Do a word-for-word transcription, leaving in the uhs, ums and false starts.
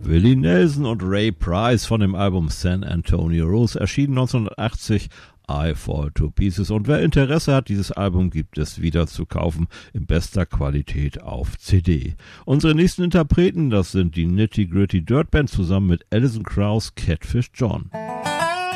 Willie Nelson und Ray Price von dem Album San Antonio Rose, erschienen neunzehnhundertachtzig, I Fall to Pieces. Und wer Interesse hat, dieses Album gibt es wieder zu kaufen in bester Qualität auf C D. Unsere nächsten Interpreten, das sind die Nitty Gritty Dirt Band zusammen mit Alison Krauss, Catfish John.